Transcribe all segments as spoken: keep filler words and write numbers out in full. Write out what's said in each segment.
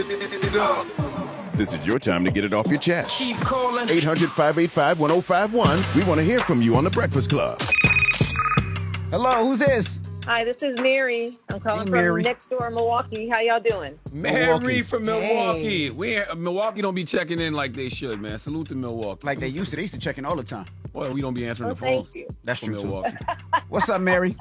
This is your time to get it off your chest. Keep calling. eight hundred, five eight five, one oh five one. We want to hear from you on The Breakfast Club. Hello, who's this? Hi, this is Mary. I'm calling Hey, from Mary. next door, Milwaukee. How y'all doing? Mary Milwaukee. from Milwaukee. We ain't- Milwaukee don't be checking in like they should, man. Salute to Milwaukee. Like they used to. They used to check in all the time. Boy, we don't be answering Oh, the phones. thank you. That's from true, too. Milwaukee. What's up, Mary?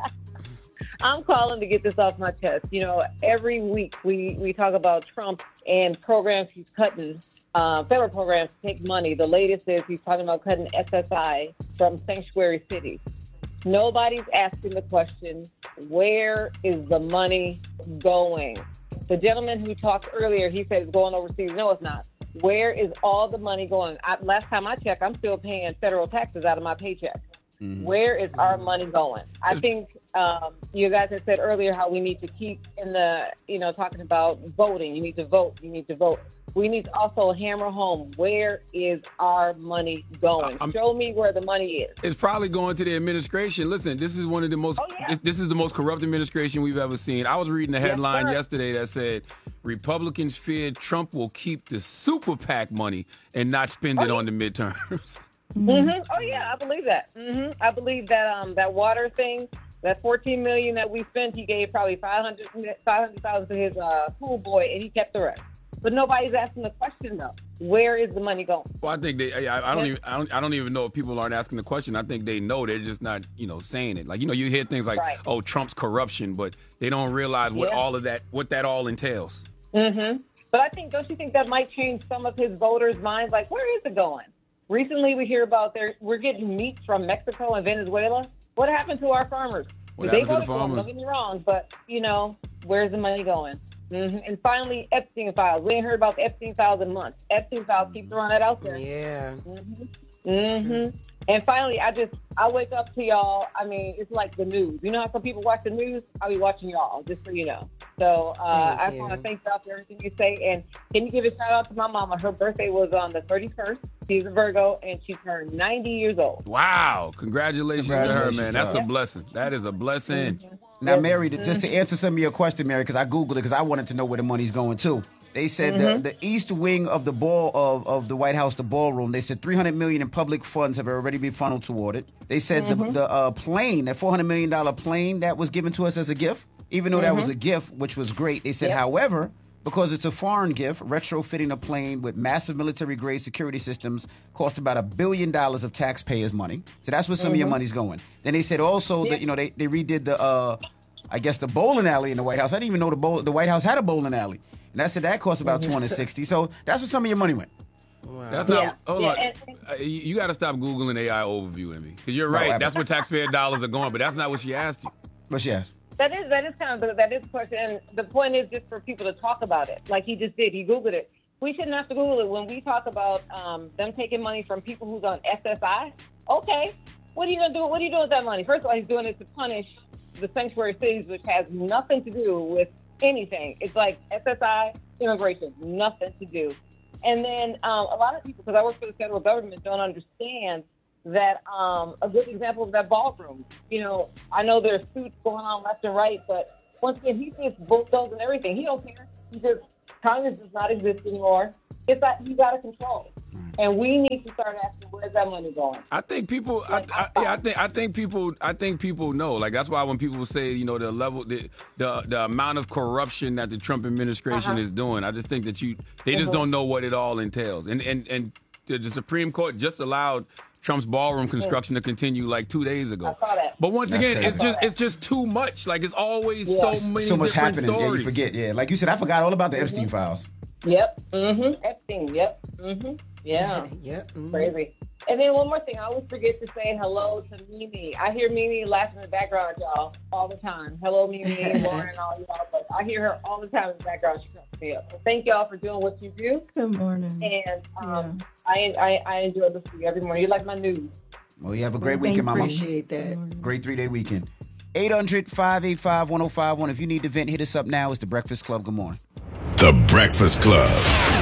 I'm calling to get this off my chest. You know, every week we, we talk about Trump and programs he's cutting, uh, federal programs to take money. The latest is he's talking about cutting S S I from sanctuary cities. Nobody's asking the question, where is the money going? The gentleman who talked earlier, he said it's going overseas. No, it's not. Where is all the money going? I, last time I checked, I'm still paying federal taxes out of my paycheck. Mm-hmm. Where is our money going? I think um, you guys had said earlier how we need to keep in the, you know, talking about voting. You need to vote. You need to vote. We need to also hammer home, where is our money going? I'm- Show me where the money is. It's probably going to the administration. Listen, this is one of the most. Oh, yeah. this, this is the most corrupt administration we've ever seen. I was reading a Yes, headline sir. yesterday that said Republicans feared Trump will keep the super PAC money and not spend it Oh, yeah. on the midterms. Mm-hmm. Oh yeah, I believe that. Mm-hmm. I believe that um that water thing, that fourteen million that we spent, he gave probably five hundred thousand to his uh, pool boy, and he kept the rest. But nobody's asking the question though. Where is the money going? Well, I think they. I, I don't even. I don't. I don't even know if people aren't asking the question. I think they know. They're just not, you know, saying it. Like, you know, you hear things like, Right. "Oh, Trump's corruption," but they don't realize what Yeah. all of that, what that all entails. Mm-hmm. But I think, don't you think that might change some of his voters' minds? Like, where is it going? Recently, we hear about there. We're getting meat from Mexico and Venezuela. What happened to our farmers? What they happened to the voted for him, farmers? don't get me wrong, but you know, where's the money going? Mm-hmm. And finally, Epstein files. We ain't heard about the Epstein files in months. Epstein files, keep throwing that out there. Yeah. Mm-hmm. Mm-hmm. And finally, I just, I wake up to y'all. I mean, it's like the news. You know how some people watch the news? I'll be watching y'all, just so you know. So uh, Thank I you. want to thank y'all for everything you say. And can you give a shout out to my mama? Her birthday was on the thirty-first. She's a Virgo, and she turned ninety years old. Wow! Congratulations, to her, Congratulations man. to That's her. a blessing. That is a blessing. Now, Mary, to, just to answer some of your question, Mary, because I Googled it because I wanted to know where the money's going to. They said Mm-hmm. the, the east wing of the ball of, of the White House, the ballroom, they said three hundred million dollars in public funds have already been funneled toward it. They said Mm-hmm. the, the uh, plane, that four hundred million dollars plane that was given to us as a gift, even though that was a gift, which was great, they said, Mm-hmm. Yep. however, because it's a foreign gift, retrofitting a plane with massive military-grade security systems cost about a billion dollars of taxpayers' money. So that's where some of your money's going. Then they said also that, you know, they, they redid the, uh, I guess, the bowling alley in the White House. I didn't even know the bowl, the White House had a bowling alley. And I said that cost about two hundred sixty. So that's where some of your money went. That's not. Yeah. Hold Yeah, on. and- Uh, you you got to stop googling A I overview, Emmy, because you're No, right. I- That's where taxpayer dollars are going, but that's not what she asked you. But yes. That is that is kind of the, that is the question. And the point is just for people to talk about it, like he just did. He Googled it. We shouldn't have to Google it when we talk about um, them taking money from people who's on S S I. Okay, what are you gonna do? What are you doing with that money? First of all, he's doing it to punish the sanctuary cities, which has nothing to do with anything. It's like S S I, immigration, nothing to do. And then um, a lot of people, because I work for the federal government, don't understand that um, a good example of that ballroom. You know, I know there's suits going on left and right, but once again, he just bulldozed and everything. He don't care. He just, Congress does not exist anymore. It's that he's out of control. And we need to start asking, where's that money going? I think people. I, I, yeah, I think. I think people. I think people know. Like, that's why when people say, you know, the level, the the, the amount of corruption that the Trump administration Uh-huh. is doing, I just think that you they just Mhm. don't know what it all entails. And and and the, the Supreme Court just allowed Trump's ballroom construction to continue like two days ago. I saw that. But once That's again, crazy. it's just it's just too much. Like, it's always Yeah. so many So much different happening. Yeah, stories. you forget. Yeah. Like you said, I forgot all about the Epstein files. Yep. Mm-hmm. Epstein. Yep. Mm-hmm. Yeah. Yep. Mhm. Crazy. And then one more thing, I always forget to say hello to Mimi. I hear Mimi laughing in the background, y'all, all the time. Hello, Mimi, Lauren, all y'all. But I hear her all the time in the background. She cracks me up. So thank y'all for doing what you do. Good morning. And um, I, I I enjoy listening to you every morning. You're like my news. Well, you have a great Thank weekend, you. Mama. Appreciate that. Great three-day weekend. eight hundred, five eight five, one oh five one. If you need to vent, hit us up now. It's The Breakfast Club. Good morning. The Breakfast Club.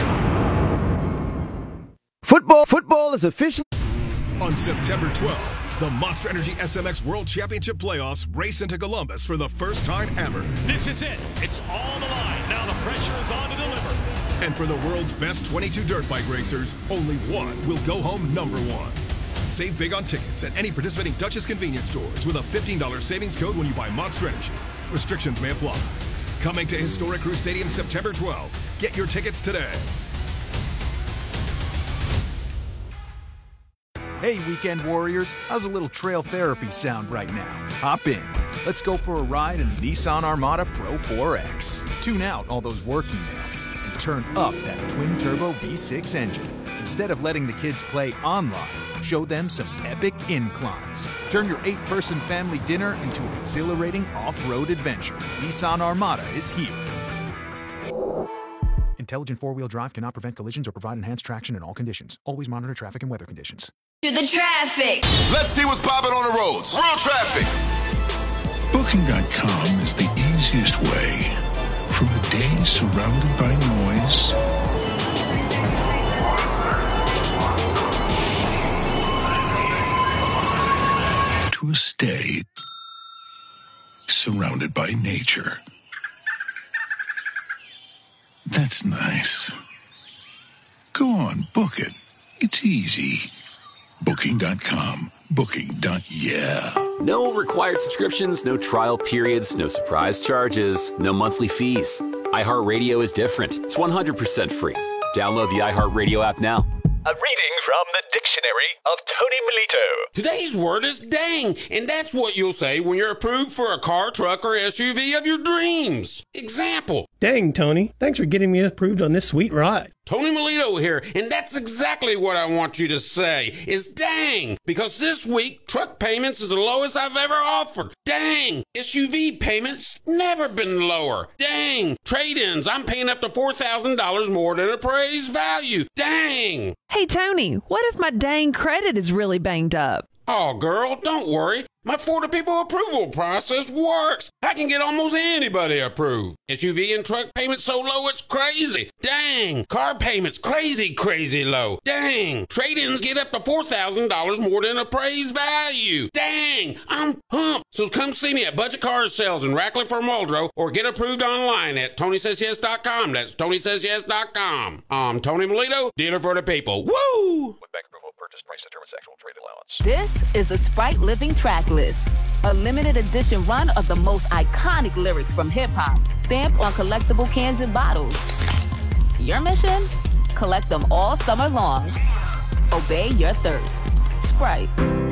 Football, football is officially. On September twelfth, the Monster Energy S M X World Championship Playoffs race into Columbus for the first time ever. This is it. It's all on the line. Now the pressure is on to deliver. And for the world's best twenty-two dirt bike racers, only one will go home number one. Save big on tickets at any participating Duchess convenience stores with a fifteen dollars savings code when you buy Monster Energy. Restrictions may apply. Coming to Historic Crew Stadium September twelfth. Get your tickets today. Hey, weekend warriors, how's a little trail therapy sound right now? Hop in. Let's go for a ride in the Nissan Armada Pro four X. Tune out all those work emails and turn up that twin-turbo V six engine. Instead of letting the kids play online, show them some epic inclines. Turn your eight-person family dinner into an exhilarating off-road adventure. Nissan Armada is here. Intelligent four-wheel drive cannot prevent collisions or provide enhanced traction in all conditions. Always monitor traffic and weather conditions. To the traffic. Let's see what's popping on the roads. Real traffic. Booking dot com is the easiest way. From a day surrounded by noise to a stay surrounded by nature. That's nice. Go on, book it. It's easy. Booking dot com. Booking. Yeah. No required subscriptions, no trial periods, no surprise charges, no monthly fees. iHeartRadio is different. It's one hundred percent free. Download the iHeartRadio app now. A reading from the Dictionary of Tony Melito. Today's word is dang, and that's what you'll say when you're approved for a car, truck, or S U V of your dreams. Example. Dang, Tony. Thanks for getting me approved on this sweet ride. Tony Melito here, and that's exactly what I want you to say, is dang, because this week, truck payments is the lowest I've ever offered. Dang, S U V payments never been lower. Dang, trade-ins, I'm paying up to four thousand dollars more than appraised value. Dang. Hey, Tony, what if my dang credit is really banged up? Oh, girl, don't worry. My For the People approval process works. I can get almost anybody approved. S U V and truck payments so low it's crazy. Dang. Car payments crazy, crazy low. Dang. Trade-ins get up to four thousand dollars more than appraised value. Dang. I'm pumped. So come see me at Budget Car Sales in Ratcliffe or Muldrow or get approved online at Tony Says Yes dot com. That's Tony Says Yes dot com. I'm Tony Melito, dealer for the people. Woo! With bank approval, purchase price determines actual trade allowance. This is the Sprite Living Track List, a limited edition run of the most iconic lyrics from hip-hop, stamped on collectible cans and bottles. Your mission? Collect them all summer long. Obey your thirst. Sprite.